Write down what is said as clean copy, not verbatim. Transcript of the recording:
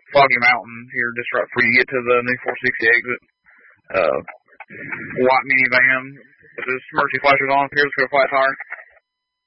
Foggy Mountain here, just right before you get to the new 460 exit. White minivan with his emergency flashers on, appears to go flat tire.